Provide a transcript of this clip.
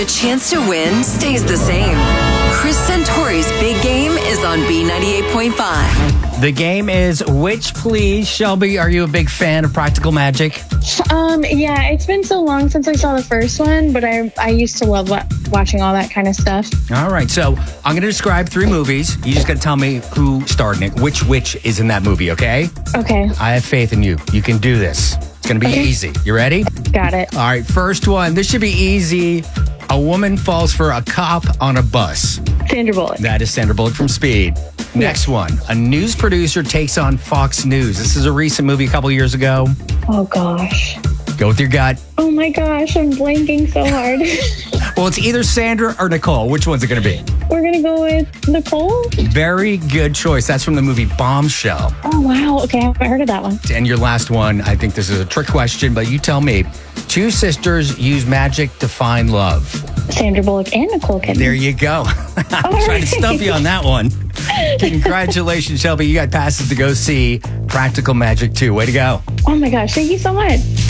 the chance to win stays the same. Chris Santori's big game is on B98.5. The game is Which Please. Shelby, are you a big fan of Practical Magic? Yeah, it's been so long since I saw the first one, but I used to love watching all that kind of stuff. All right, so I'm going to describe 3 movies. You just got to tell me who starred in it, which is in that movie, okay? Okay, I have faith in you. You can do this. It's going to be easy. You ready? got it. All right, first one. This should be easy. A woman falls for a cop on a bus. Sandra Bullock. That is Sandra Bullock from Speed. Next one. A news producer takes on Fox News. This is a recent movie a couple years ago. Oh, gosh. Go with your gut. Oh, my gosh. I'm blanking so hard. Well, it's either Sandra or Nicole. Which one's it going to be? We're going to go with Nicole. Very good choice. That's from the movie Bombshell. Oh, wow. Okay, I haven't heard of that one. And your last one, I think this is a trick question, but you tell me. 2 sisters use magic to find love. Sandra Bullock and Nicole Kidman. There you go. I'm trying to stump you on that one. Congratulations, Shelby. You got passes to go see Practical Magic 2. Way to go. Oh, my gosh. Thank you so much.